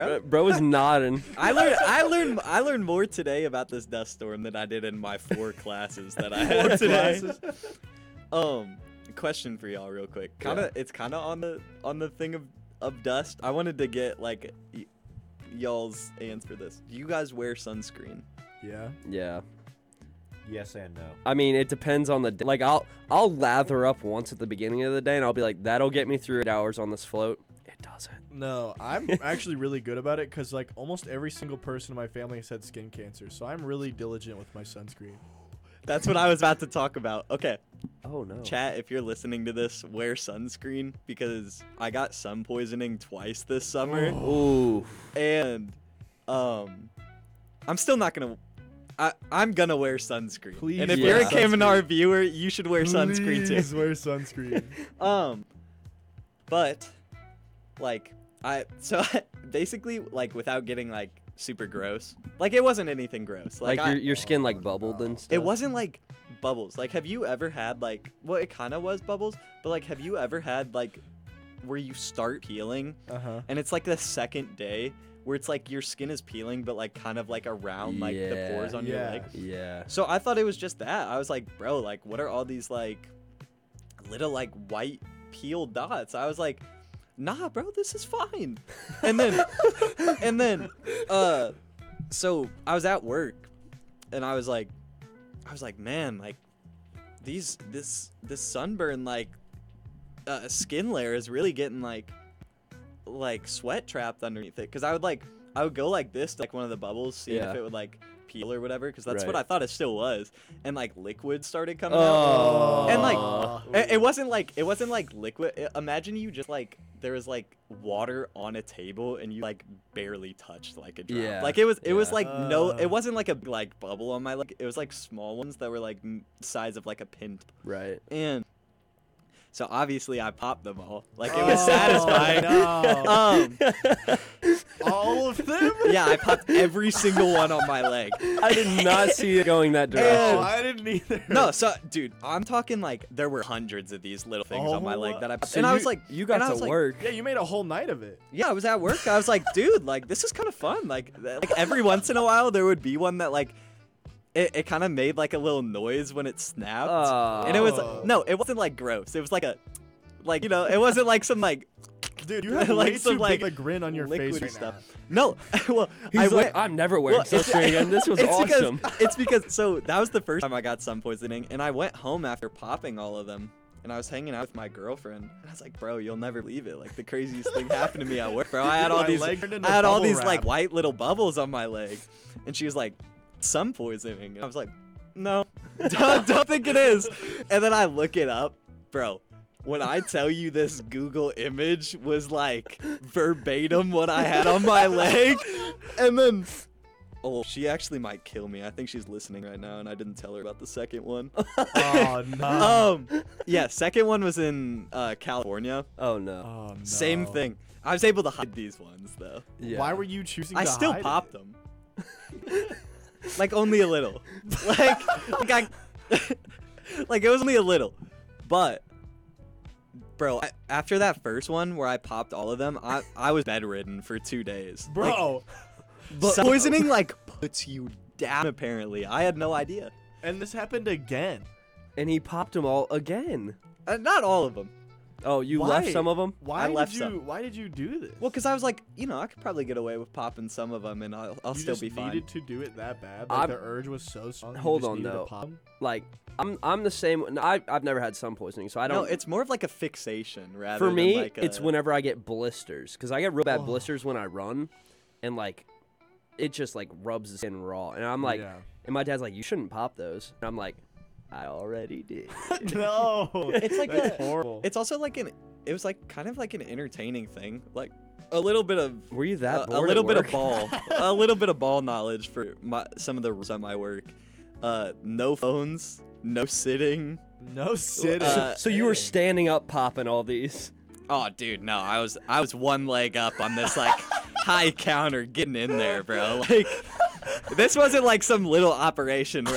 Bro was nodding. I learned more today about this dust storm than I did in my 4 classes that I had today. Question for y'all real quick. It's kind of on the thing of dust. I wanted to get like y'all's answer for this. Do you guys wear sunscreen? Yeah. Yeah. Yes and no. I mean, it depends on the day. Like, I'll lather up once at the beginning of the day, and I'll be like, that'll get me through 8 hours on this float. It doesn't. No, I'm actually really good about it because like almost every single person in my family has had skin cancer, so I'm really diligent with my sunscreen. That's what I was about to talk about. Okay. Oh, no. Chat, if you're listening to this, wear sunscreen because I got sun poisoning twice this summer. Ooh. And I'm still not going to I'm gonna wear sunscreen. Please and if wear you're a Kaminar viewer, you should wear sunscreen too. Please wear sunscreen. But like basically like without getting like super gross. Like it wasn't anything gross. Like your skin like bubbled and stuff. It wasn't like bubbles. Like have you ever had like it kind of was bubbles, but like have you ever had like where you start peeling and it's like the second day where it's like your skin is peeling but like kind of like around like the pores on your leg. Yeah. So I thought it was just that. I was like, bro, like what are all these like little like white peeled dots? I was like, nah, bro, this is fine. And then so I was at work and I was like, man, like this sunburn like skin layer is really getting like sweat trapped underneath it, because I would go like this to like one of the bubbles, see if it would like peel or whatever, because that's what I thought it still was, and like liquid started coming out, and like it wasn't like liquid. Imagine you just like there was like water on a table and you like barely touched like a drop. Like it was like no, it wasn't like a like bubble on my leg. It was like small ones that were like size of like a pin. Right. And so obviously I popped them all. Like it was satisfying. No. All of them? Yeah, I popped every single one on my leg. I did not see it going that direction. I didn't either. No, so dude, I'm talking like there were hundreds of these little things on my leg that I popped. So and I was like, you got to work. Yeah, you made a whole night of it. Yeah, I was at work. I was like, dude, like this is kind of fun. Like every once in a while there would be one that like it kind of made like a little noise when it snapped. And it was no, it wasn't like gross. It was like you know, it wasn't like some like dude, you have like way some too big a grin on your face right stuff. now. No, well, He's like, I'm never wearing sunscreen again. This was awesome. It's because so that was the first time I got sun poisoning, and I went home after popping all of them. And I was hanging out with my girlfriend, and I was like, "Bro, you'll never believe it! Like the craziest thing happened to me at work, bro. I had all these like white little bubbles on my leg," and she was like, "Sun poisoning." And I was like, "No, don't think it is." And then I look it up, bro. When I tell you this Google image was like verbatim what I had on my leg, and then. Oh, she actually might kill me. I think she's listening right now, and I didn't tell her about the second one. Oh, no. Yeah, second one was in California. Oh, no. Oh, no. Same thing. I was able to hide these ones, though. Yeah. Why were you choosing to I still hide popped it? them. Like, only a little. like it was only a little. But, bro, after that first one where I popped all of them, I was bedridden for 2 days. Bro. But poisoning like puts you down. Apparently, I had no idea. And this happened again. And he popped them all again. Not all of them. Oh, you Why? left some of them? Why I did left you? some. Why did you do this? Well, because I was like, you know, I could probably get away with popping some of them, and I'll you still just be fine. needed to do it that bad. Like the urge was so strong. Hold you just on, needed to though. pop 'em? Like, I'm the same. I've never had sun poisoning, so I don't. No, it's more of like a fixation rather For than me, like it's whenever I get blisters, because I get real bad blisters when I run, and like, it just like rubs the skin raw, and I'm like, Yeah. and my dad's like, you shouldn't pop those, and I'm like, I already did. No. It's like That's horrible. It's also like it was like kind of like an entertaining thing, like a little bit of Were you that bored a little at bit of work? ball, a little bit of ball knowledge for some of the rules at my work. No phones, no sitting. No sitting. So you were standing up popping all these. Oh, dude, no, I was one leg up on this like high counter getting in there, bro. Like this wasn't like some little operation where